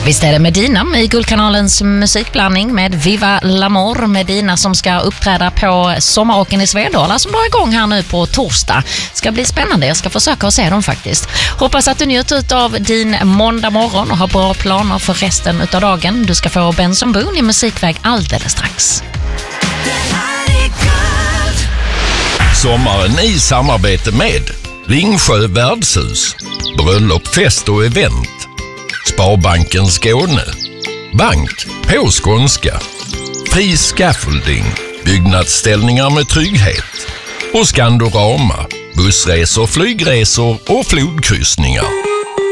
Visst är det Medina i Guldkanalens musikblandning med Viva l'Amor. Medina som ska uppträda på Sommaråken i Svedala som drar igång här nu på torsdag. Ska bli spännande, jag ska försöka att se dem faktiskt. Hoppas att du njuter av din måndag morgon och har bra planer för resten av dagen. Du ska få Benson Boone i musikväg alldeles strax. Sommaren i samarbete med Ringsjö värdshus, bröllop, fest och event, Sparbanken Skåne, bank på skånska, Fri Scaffolding, byggnadsställningar med trygghet och Skandorama, bussresor, flygresor och flodkryssningar.